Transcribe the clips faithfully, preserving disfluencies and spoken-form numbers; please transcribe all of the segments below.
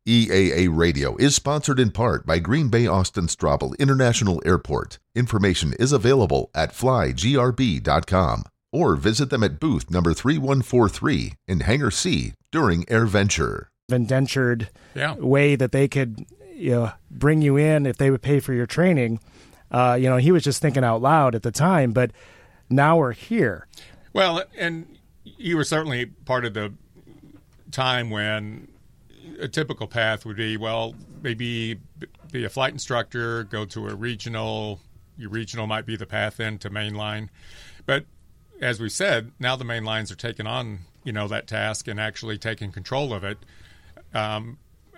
E A A Radio is sponsored in part by Green Bay Austin Straubel International Airport. Information is available at fly g r b dot com or visit them at booth number three one four three in Hangar C during AirVenture. Indentured yeah. way that they could, you know, bring you in if they would pay for your training. Uh, you know, he was just thinking out loud at the time, but now we're here. Well, and you were certainly part of the time when a typical path would be, well, maybe be a flight instructor, go to a regional. Your regional might be the path then to mainline. But as we said, now the main lines are taking on, you know, that task and actually taking control of it. Um,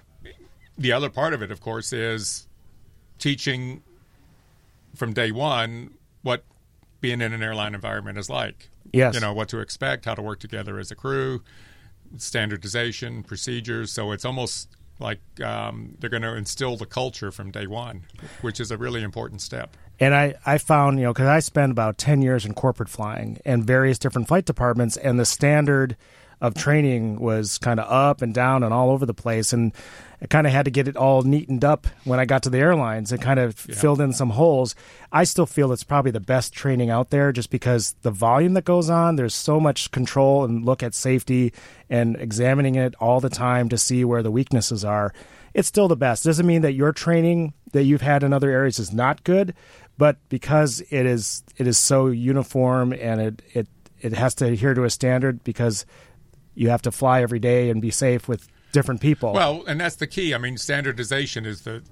the other part of it, of course, is teaching from day one what being in an airline environment is like. Yes. You know, what to expect, how to work together as a crew, standardization, procedures. So it's almost like um, they're going to instill the culture from day one, which is a really important step. And I, I found, you know, because I spent about ten years in corporate flying and various different flight departments, and the standard of training was kind of up and down and all over the place. And I kind of had to get it all neatened up when I got to the airlines and kind of yeah. filled in some holes. I still feel it's probably the best training out there just because the volume that goes on, there's so much control and look at safety and examining it all the time to see where the weaknesses are. It's still the best. Doesn't mean that your training that you've had in other areas is not good, but because it is it is so uniform and it, it, it has to adhere to a standard because you have to fly every day and be safe with different people. Well, and that's the key. I mean, standardization is the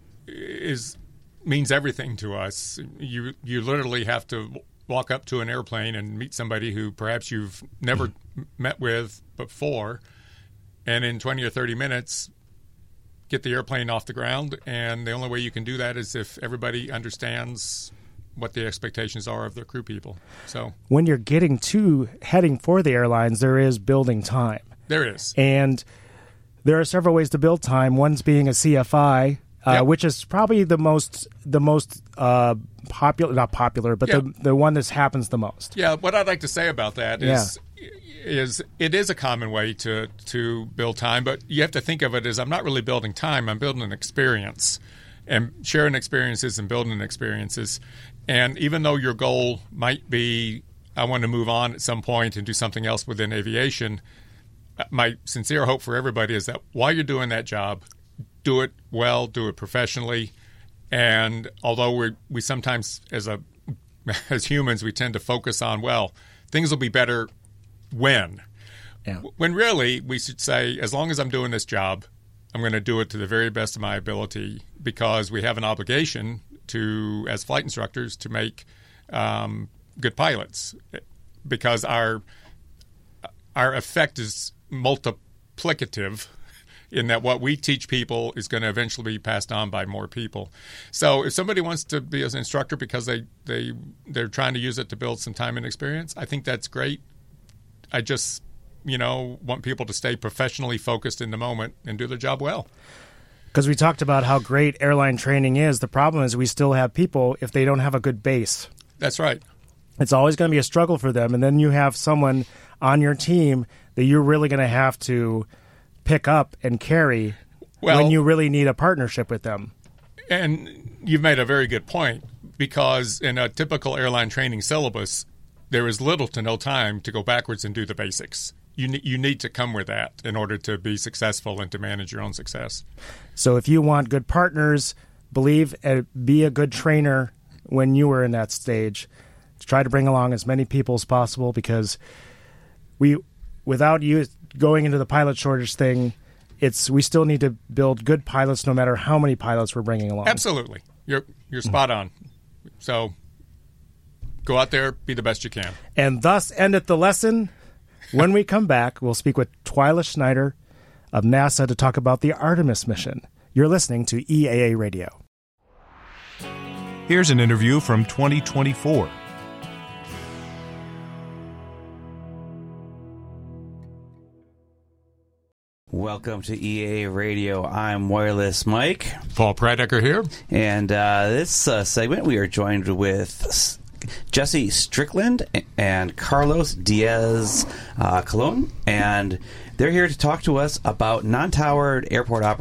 is means everything to us. You you literally have to walk up to an airplane and meet somebody who perhaps you've never met with before, and in twenty or thirty minutes get the airplane off the ground. And the only way you can do that is if everybody understands what the expectations are of their crew people. So when you're getting to heading for the airlines, there is building time. There is. And there are several ways to build time. One's being a C F I, uh, yep. which is probably the most the most uh, popular, not popular, but yep. the the one that happens the most. Yeah, what I'd like to say about that is yeah. is it is a common way to to build time, but you have to think of it as I'm not really building time, I'm building an experience. And sharing experiences and building experiences. And even though your goal might be, I want to move on at some point and do something else within aviation, my sincere hope for everybody is that while you're doing that job, do it well, do it professionally. And although we we sometimes, as a as humans, we tend to focus on, well, things will be better when. Yeah. When really we should say, as long as I'm doing this job, I'm going to do it to the very best of my ability because we have an obligation to, as flight instructors, to make um, good pilots because our our effect is multiplicative in that what we teach people is going to eventually be passed on by more people. So if somebody wants to be an instructor because they, they, they're trying to use it to build some time and experience, I think that's great. I just... you know, want people to stay professionally focused in the moment and do their job well. Because we talked about how great airline training is. The problem is we still have people if they don't have a good base. That's right. It's always going to be a struggle for them. And then you have someone on your team that you're really going to have to pick up and carry well, when you really need a partnership with them. And you've made a very good point because in a typical airline training syllabus, there is little to no time to go backwards and do the basics. You ne- you need to come with that in order to be successful and to manage your own success. So if you want good partners, believe and be a good trainer when you were in that stage. Try to bring along as many people as possible because we, without you going into the pilot shortage thing, it's we still need to build good pilots no matter how many pilots we're bringing along. Absolutely. You're you're spot on. So go out there, be the best you can. And thus endeth the lesson. When we come back, we'll speak with Twyla Schneider of NASA to talk about the Artemis mission. You're listening to E A A Radio. Here's an interview from twenty twenty-four. Welcome to E A A Radio. I'm Wireless Mike. Paul Pradecker here. And uh, this uh, segment, we are joined with Jesse Strickland and Carlos Diaz uh, Colon, and they're here to talk to us about non-towered airport operations.